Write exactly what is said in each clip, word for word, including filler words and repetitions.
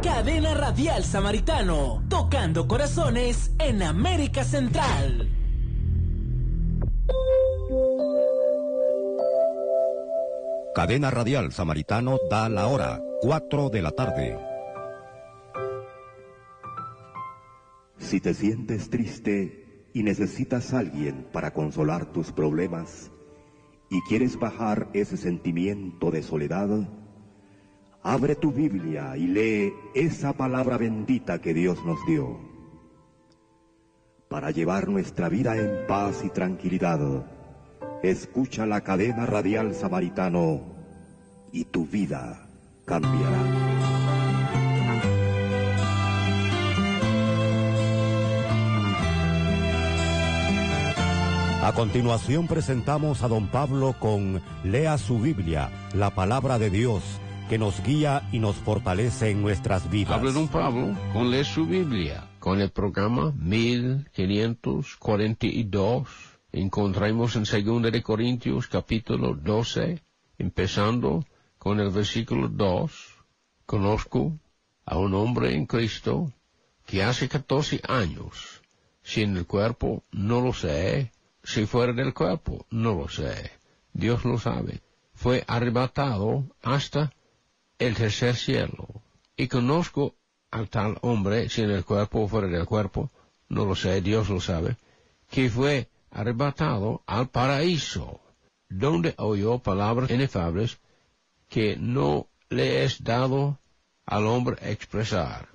Cadena Radial Samaritano, tocando corazones en América Central. Cadena Radial Samaritano da la hora, cuatro de la tarde. Si te sientes triste y necesitas a alguien para consolar tus problemas y quieres bajar ese sentimiento de soledad, abre tu Biblia y lee esa palabra bendita que Dios nos dio. Para llevar nuestra vida en paz y tranquilidad, escucha la Cadena Radial Samaritano y tu vida cambiará. A continuación presentamos a don Pablo con Lea su Biblia, la palabra de Dios, que nos guía y nos fortalece en nuestras vidas. Habla don Pablo con Lea su Biblia, con el programa mil quinientos cuarenta y dos. Encontramos en segunda de Corintios capítulo doce, empezando con el versículo dos. Conozco a un hombre en Cristo que hace catorce años, si en el cuerpo no lo sé, si fuera del cuerpo no lo sé, Dios lo sabe, fue arrebatado hasta el tercer cielo. Y conozco al tal hombre, si en el cuerpo o fuera del cuerpo, no lo sé, Dios lo sabe, que fue arrebatado al paraíso, donde oyó palabras inefables que no le es dado al hombre expresar.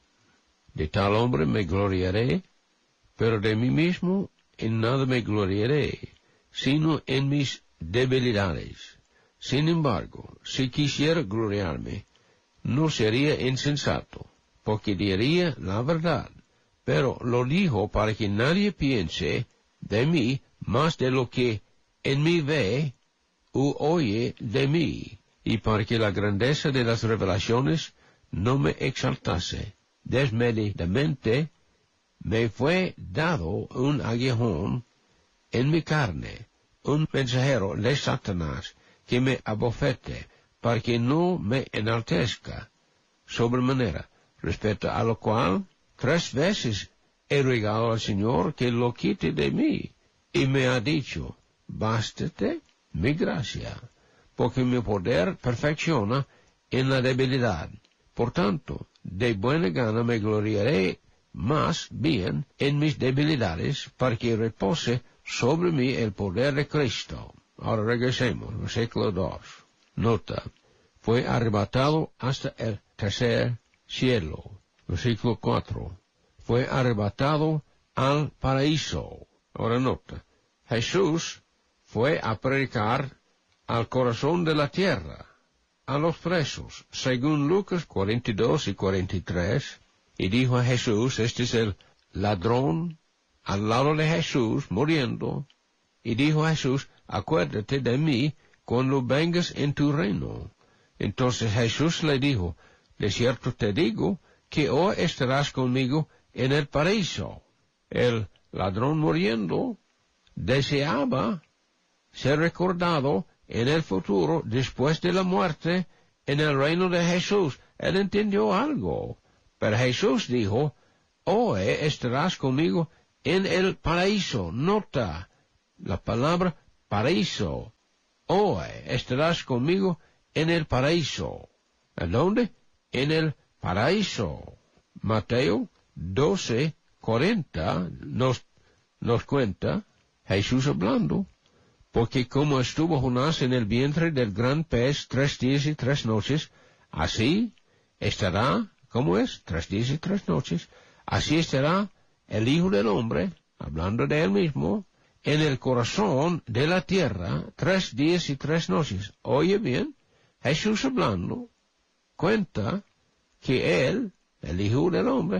De tal hombre me gloriaré, pero de mí mismo en nada me gloriaré, sino en mis debilidades. Sin embargo, si quisiera gloriarme, no sería insensato, porque diría la verdad, pero lo dijo para que nadie piense de mí más de lo que en mí ve u oye de mí, y para que la grandeza de las revelaciones no me exaltase. Desmedidamente me fue dado un aguijón en mi carne, un mensajero de Satanás, que me abofete, para que no me enaltezca sobremanera, respecto a lo cual tres veces he rogado al Señor que lo quite de mí, y me ha dicho, bástate mi gracia, porque mi poder perfecciona en la debilidad. Por tanto, de buena gana me gloriaré más bien en mis debilidades, para que repose sobre mí el poder de Cristo. Ahora regresemos, versículo dos. Nota, fue arrebatado hasta el tercer cielo. Versículo cuatro. Fue arrebatado al paraíso. Ahora nota, Jesús fue a predicar al corazón de la tierra, a los presos, según Lucas cuarenta y dos y cuarenta y tres, y dijo a Jesús, este es el ladrón al lado de Jesús muriendo, y dijo a Jesús, acuérdate de mí cuando vengas en tu reino. Entonces Jesús le dijo, de cierto te digo que hoy estarás conmigo en el paraíso. El ladrón muriendo deseaba ser recordado en el futuro, después de la muerte, en el reino de Jesús. Él entendió algo, pero Jesús dijo, hoy estarás conmigo en el paraíso. Nota la palabra paraíso. Hoy estarás conmigo en el paraíso. ¿A dónde? En el paraíso. Mateo doce cuarenta nos, nos cuenta Jesús hablando, porque como estuvo Jonás en el vientre del gran pez tres días y tres noches, así estará, ¿cómo es? Tres días y tres noches, así estará el Hijo del Hombre, hablando de él mismo, en el corazón de la tierra, tres días y tres noches. Oye bien, Jesús hablando, cuenta que él, el Hijo del Hombre,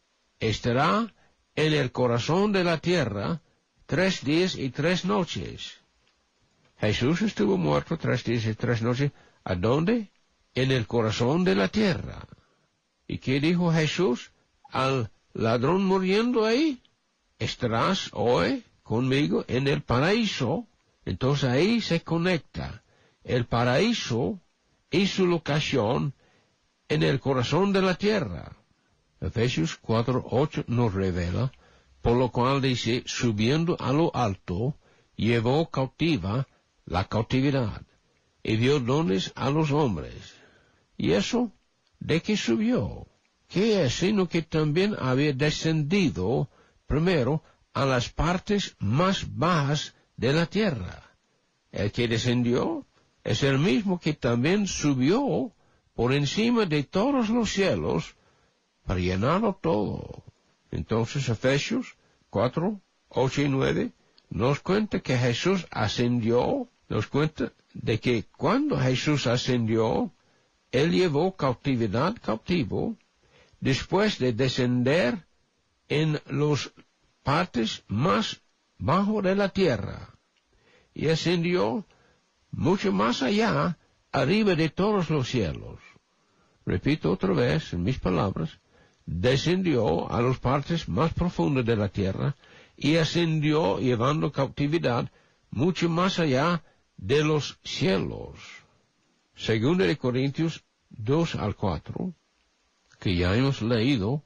estará en el corazón de la tierra tres días y tres noches. Jesús estuvo muerto tres días y tres noches. ¿A dónde? En el corazón de la tierra. ¿Y qué dijo Jesús al ladrón muriendo ahí? Estarás hoy conmigo en el paraíso. Entonces ahí se conecta el paraíso y su locación en el corazón de la tierra. Efesios cuatro ocho nos revela, por lo cual dice, subiendo a lo alto, llevó cautiva la cautividad, y dio dones a los hombres. ¿Y eso de qué subió? ¿Qué es sino que también había descendido primero a las partes más bajas de la tierra? El que descendió es el mismo que también subió por encima de todos los cielos para llenarlo todo. Entonces Efesios cuatro, ocho y nueve nos cuenta que Jesús ascendió, nos cuenta de que cuando Jesús ascendió, Él llevó cautividad cautivo, después de descender en las partes más bajo de la tierra, y ascendió mucho más allá, arriba de todos los cielos. Repito otra vez, en mis palabras, descendió a las partes más profundas de la tierra, y ascendió llevando cautividad mucho más allá de los cielos. Segunda de Corintios dos al cuatro, que ya hemos leído,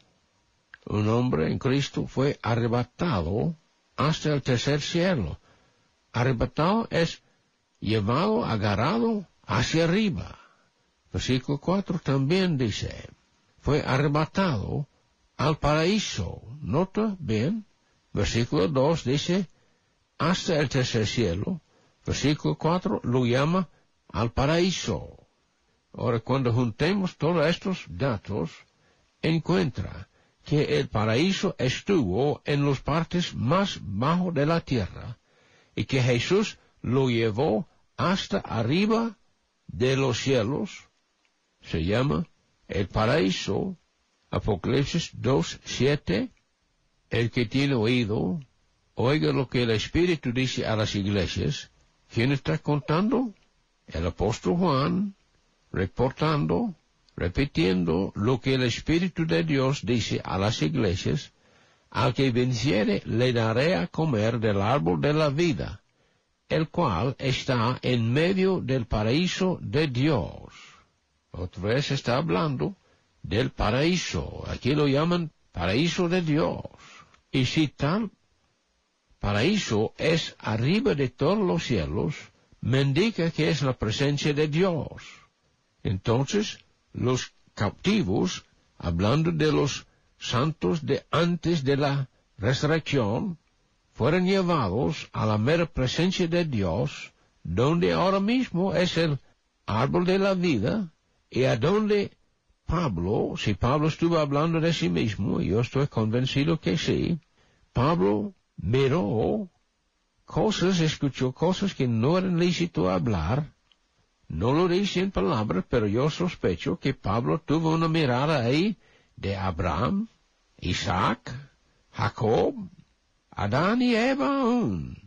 un hombre en Cristo fue arrebatado hasta el tercer cielo. Arrebatado es llevado, agarrado hacia arriba. Versículo cuatro también dice, fue arrebatado al paraíso. Nota bien, versículo dos dice, hasta el tercer cielo. Versículo cuatro lo llama al paraíso. Ahora, cuando juntemos todos estos datos, encuentra que el paraíso estuvo en las partes más bajo de la tierra, y que Jesús lo llevó hasta arriba de los cielos. Se llama el paraíso. Apocalipsis dos, siete. El que tiene oído, oiga lo que el Espíritu dice a las iglesias. ¿Quién está contando? El apóstol Juan, reportando, repitiendo lo que el Espíritu de Dios dice a las iglesias. Al que venciere le daré a comer del árbol de la vida, el cual está en medio del paraíso de Dios. Otra vez está hablando del paraíso. Aquí lo llaman paraíso de Dios. Y si tal paraíso es arriba de todos los cielos, me indica que es la presencia de Dios. Entonces, los cautivos, hablando de los santos de antes de la resurrección, fueron llevados a la mera presencia de Dios, donde ahora mismo es el árbol de la vida, y a donde Pablo, si Pablo estuvo hablando de sí mismo, y yo estoy convencido que sí, Pablo miró cosas, escuchó cosas que no eran lícito hablar. No lo dice en palabras, pero yo sospecho que Pablo tuvo una mirada ahí de Abraham, Isaac, Jacob, Adán y Eva aún,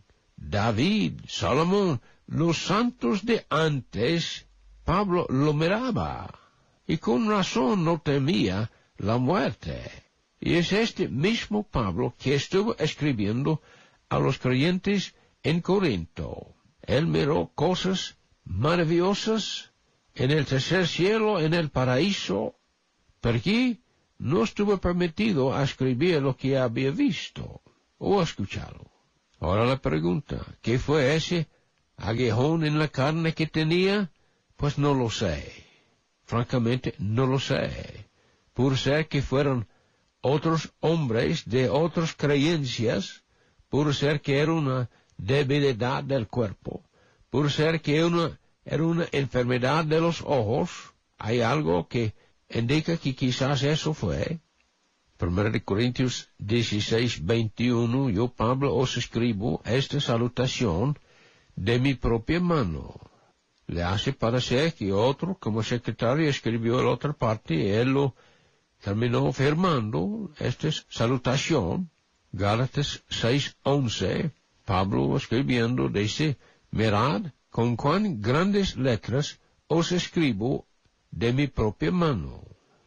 David, Salomón, los santos de antes. Pablo lo miraba, y con razón no temía la muerte. Y es este mismo Pablo que estuvo escribiendo a los creyentes en Corinto. Él miró cosas maravillosas en el tercer cielo, en el paraíso, pero aquí no estuvo permitido a escribir lo que había visto o escuchado. Ahora la pregunta, ¿qué fue ese aguijón en la carne que tenía? Pues no lo sé. Francamente, no lo sé. Por ser que fueron otros hombres de otras creencias, por ser que era una debilidad del cuerpo, por ser que una, era una enfermedad de los ojos, hay algo que indica que quizás eso fue. Primera de Corintios dieciséis, veintiuno, yo Pablo os escribo esta salutación de mi propia mano. Le hace parecer que otro, como secretario, escribió la otra parte y él lo terminó firmando esta salutación. Gálatas seis, once, Pablo escribiendo dice, mirad con cuán grandes letras os escribo de mi propia mano.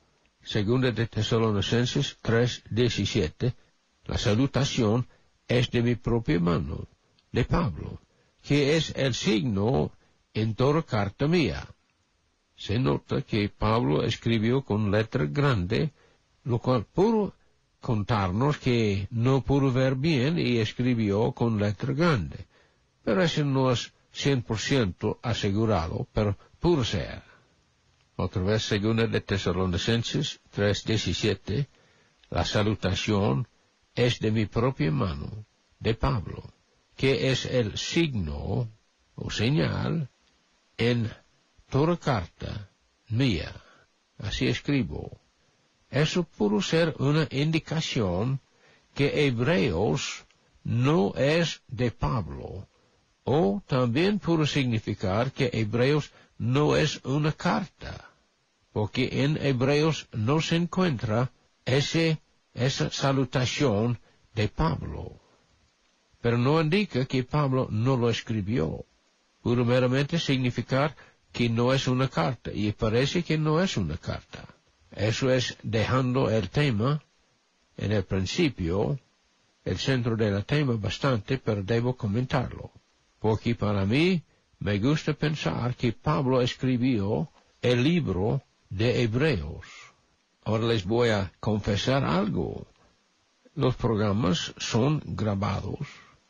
Segunda de Tesalonicenses tres, diecisiete, la salutación es de mi propia mano, de Pablo, que es el signo en toda carta mía. se nota que Pablo escribió con letra grande, lo cual pudo contarnos que no pudo ver bien y escribió con letra grande. Pero eso no es cien por ciento asegurado, pero pudo ser. Otra vez, segunda de Tesalonicenses tres diecisiete, la salutación es de mi propia mano, de Pablo, que es el signo o señal en toda carta mía. Así escribo. Eso pudo ser una indicación que Hebreos no es de Pablo, o también pudo significar que Hebreos no es una carta, porque en Hebreos no se encuentra ese, esa salutación de Pablo. Pero no indica que Pablo no lo escribió. Pudo meramente significar que no es una carta, y parece que no es una carta. Eso es dejando el tema en el principio, el centro del tema bastante, pero debo comentarlo. Porque para mí me gusta pensar que Pablo escribió el libro de Hebreos. Ahora les voy a confesar algo. Los programas son grabados,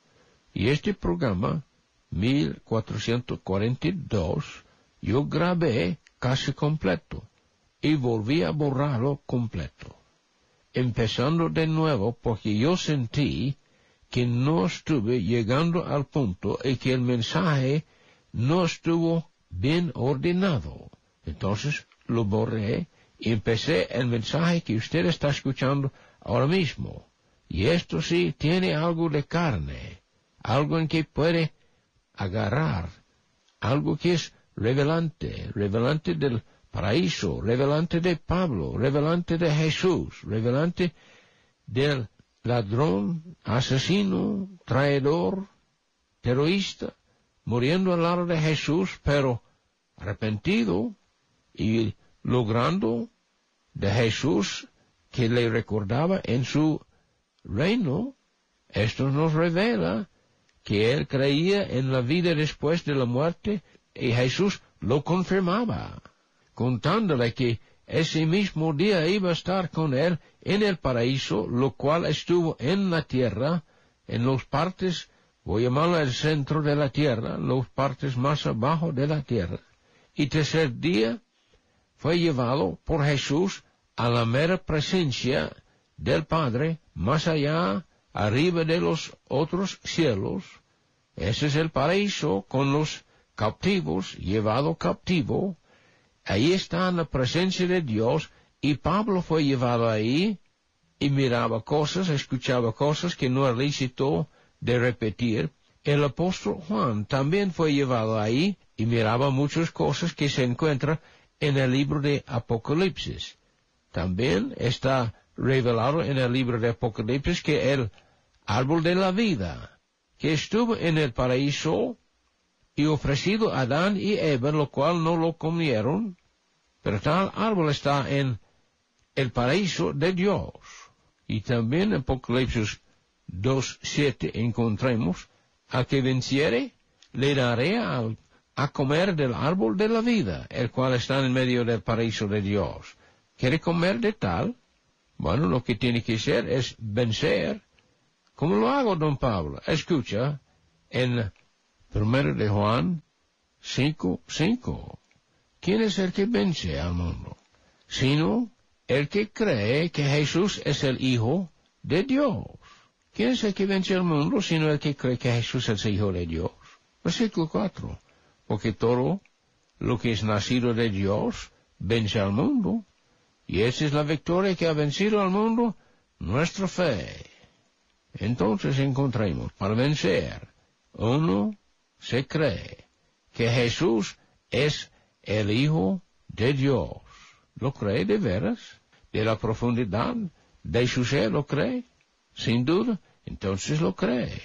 y este programa, mil cuatrocientos cuarenta y dos, yo grabé casi completo, y volví a borrarlo completo, empezando de nuevo porque yo sentí que no estuve llegando al punto y que el mensaje no estuvo bien ordenado. Entonces lo borré y empecé el mensaje que usted está escuchando ahora mismo. Y esto sí tiene algo de carne, algo en que puede agarrar, algo que es revelante, revelante del paraíso, revelante de Pablo, revelante de Jesús, revelante del ladrón, asesino, traidor, terrorista, muriendo al lado de Jesús, pero arrepentido y logrando de Jesús que le recordaba en su reino. Esto nos revela que él creía en la vida después de la muerte y Jesús lo confirmaba, contándole que ese mismo día iba a estar con él en el paraíso, lo cual estuvo en la tierra, en las partes, voy a llamarlo el centro de la tierra, las partes más abajo de la tierra. Y tercer día fue llevado por Jesús a la mera presencia del Padre, más allá, arriba de los otros cielos. Ese es el paraíso con los cautivos, llevado cautivo. Ahí está en la presencia de Dios, y Pablo fue llevado ahí, y miraba cosas, escuchaba cosas que no es lícito de repetir. El apóstol Juan también fue llevado ahí, y miraba muchas cosas que se encuentran en el libro de Apocalipsis. También está revelado en el libro de Apocalipsis que el árbol de la vida, que estuvo en el paraíso, y ofrecido a Adán y Eva, lo cual no lo comieron, pero tal árbol está en el paraíso de Dios. Y también en Apocalipsis dos siete encontramos, a que venciere, le daré a, a comer del árbol de la vida, el cual está en medio del paraíso de Dios. ¿Quiere comer de tal? Bueno, lo que tiene que hacer es vencer. ¿Cómo lo hago, don Pablo? Escucha, en Primero de Juan cinco cinco. ¿Quién es el que vence al mundo? Sino el que cree que Jesús es el Hijo de Dios. ¿Quién es el que vence al mundo? Sino el que cree que Jesús es el Hijo de Dios. Versículo cuatro. Porque todo lo que es nacido de Dios vence al mundo. Y esa es la victoria que ha vencido al mundo, nuestra fe. Entonces encontremos, para vencer, uno se cree que Jesús es el Hijo de Dios. ¿Lo cree de veras? ¿De la profundidad de su ser lo cree? Sin duda, entonces lo cree.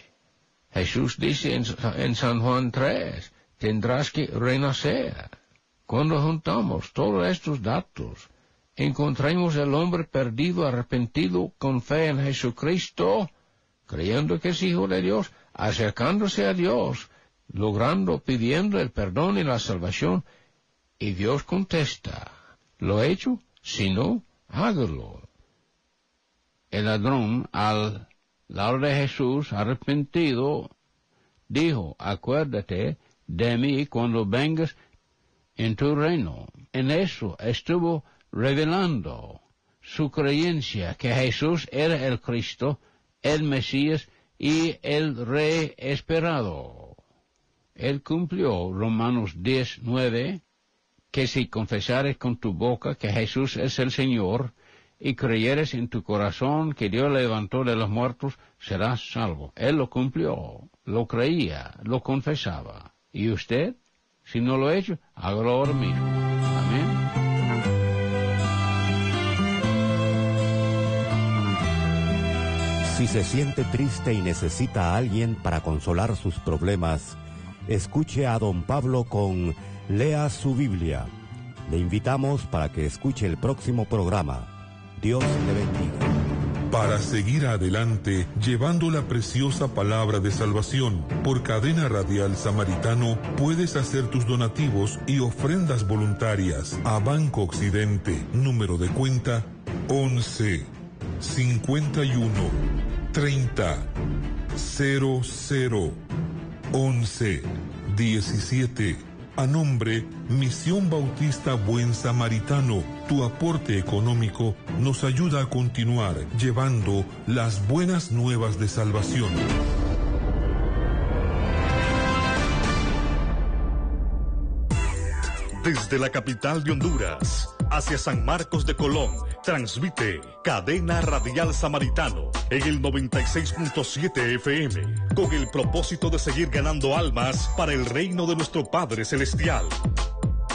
Jesús dice en, en San Juan tres, tendrás que renacer. Cuando juntamos todos estos datos, encontramos el hombre perdido, arrepentido, con fe en Jesucristo, creyendo que es Hijo de Dios, acercándose a Dios, logrando, pidiendo el perdón y la salvación, Y Dios contesta, ¿lo he hecho? Si no, hágalo. El ladrón, al lado de Jesús, arrepentido, dijo, acuérdate de mí cuando vengas en tu reino. En eso estuvo revelando su creencia que Jesús era el Cristo, el Mesías y el Rey esperado. Él cumplió Romanos diez, nueve, que si confesares con tu boca que Jesús es el Señor, y creyeres en tu corazón que Dios le levantó de los muertos, serás salvo. Él lo cumplió, lo creía, lo confesaba. ¿Y usted? Si no lo ha hecho, hágalo ahora mismo. Amén. Si se siente triste y necesita a alguien para consolar sus problemas, escuche a don Pablo con Lea su Biblia. Le invitamos para que escuche el próximo programa. Dios le bendiga. Para seguir adelante, llevando la preciosa palabra de salvación por Cadena Radial Samaritano, puedes hacer tus donativos y ofrendas voluntarias a Banco Occidente, número de cuenta once, cincuenta y uno, treinta, cero cero, once, diecisiete. A nombre Misión Bautista Buen Samaritano, tu aporte económico nos ayuda a continuar llevando las buenas nuevas de salvación. Desde la capital de Honduras hacia San Marcos de Colón, transmite Cadena Radial Samaritano en el noventa y seis punto siete F M, con el propósito de seguir ganando almas para el reino de nuestro Padre Celestial.